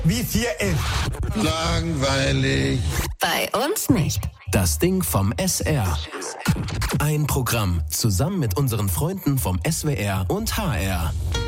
Wie 411. Langweilig. Bei uns nicht. Das Ding vom SR. Ein Programm zusammen mit unseren Freunden vom SWR und HR.